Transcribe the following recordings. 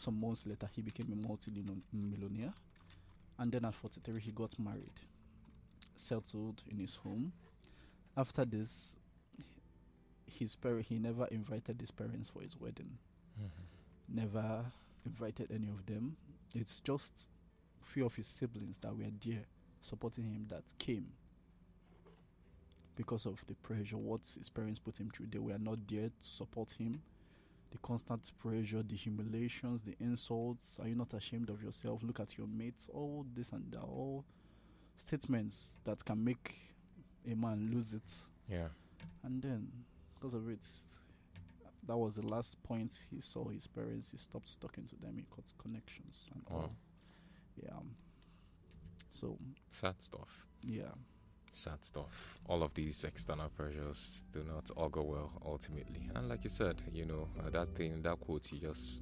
some months later, he became a multi-millionaire. And then at 43, he got married, settled in his home. After this, he never invited his parents for his wedding. Never invited any of them. It's just few of his siblings that were there supporting him that came because of the pressure what his parents put him through. They were not there to support him. The constant pressure, the humiliations, the insults. Are you not ashamed of yourself? Look at your mates. All this and that. All statements that can make a man lose it. Yeah. And then, because of it, that was the last point he saw his parents. He stopped talking to them. He cut connections and all. Yeah. So sad stuff. Yeah. Sad stuff. All of these external pressures do not augur well ultimately. And like you said, that quote you just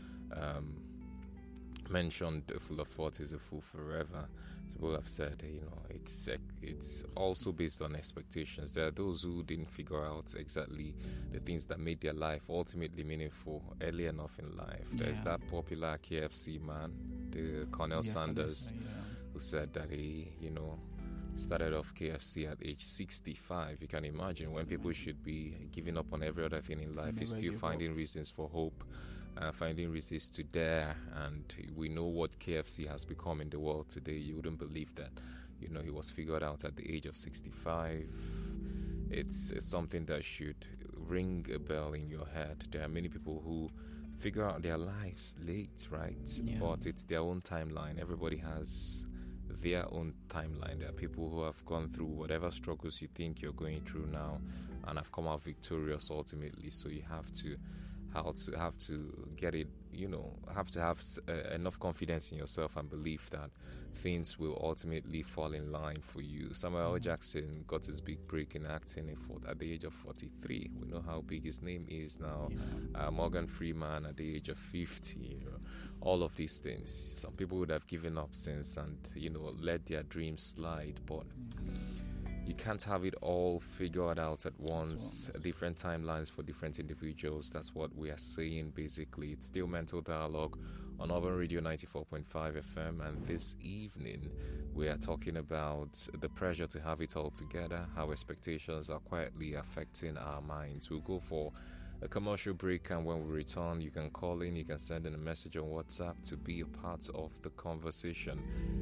mentioned, "A fool of thought is a fool forever." People have said, it's also based on expectations. There are those who didn't figure out exactly the things that made their life ultimately meaningful early enough in life. Yeah. There's that popular KFC man, the Colonel Sanders, who said that he, started off KFC at age 65. You can imagine when people should be giving up on every other thing in life, he's still finding reasons for hope, finding reasons to dare. And we know what KFC has become in the world today. You wouldn't believe that, he was figured out at the age of 65. It's something that should ring a bell in your head. There are many people who figure out their lives late, right? Yeah. But it's their own timeline. Everybody has their own timeline. There are people who have gone through whatever struggles you think you're going through now and have come out victorious ultimately. So you have to get it, have to have enough confidence in yourself and belief that things will ultimately fall in line for you. Samuel L. Jackson got his big break in acting at the age of 43. We know how big his name is now. Morgan Freeman at the age of 50. All of these things. Some people would have given up since and, let their dreams slide. But you can't have it all figured out at once. Different timelines for different individuals. That's what we are saying, basically. It's still Mental Dialogue on Urban Radio 94.5 FM. And this evening, we are talking about the pressure to have it all together, how expectations are quietly affecting our minds. We'll go for a commercial break, and when we return, you can call in, you can send in a message on WhatsApp to be a part of the conversation.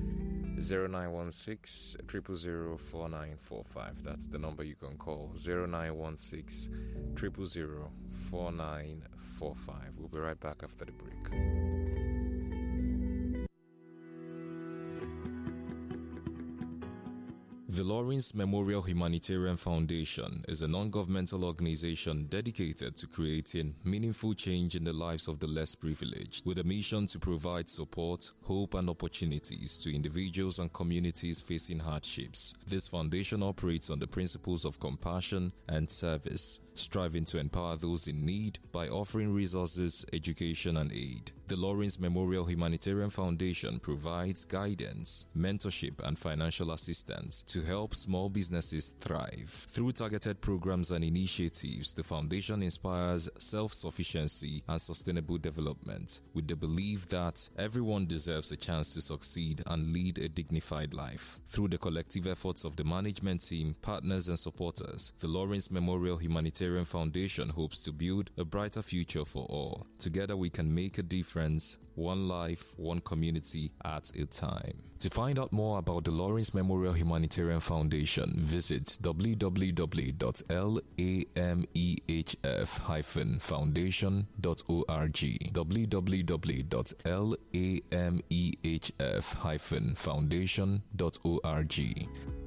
0916 000 4945. That's the number you can call. 0916 000 4945. We'll be right back after the break. The Lawrence Memorial Humanitarian Foundation is a non-governmental organization dedicated to creating meaningful change in the lives of the less privileged, with a mission to provide support, hope, and opportunities to individuals and communities facing hardships. This foundation operates on the principles of compassion and service, striving to empower those in need by offering resources, education, and aid. The Lawrence Memorial Humanitarian Foundation provides guidance, mentorship, and financial assistance to help small businesses thrive. Through targeted programs and initiatives, the foundation inspires self-sufficiency and sustainable development, with the belief that everyone deserves a chance to succeed and lead a dignified life. Through the collective efforts of the management team, partners, and supporters, the Lawrence Memorial Humanitarian Foundation hopes to build a brighter future for all. Together we can make a difference, one life, one community at a time. To find out more about the Lawrence Memorial Humanitarian Foundation, visit www.lamehf-foundation.org. www.lamehf-foundation.org.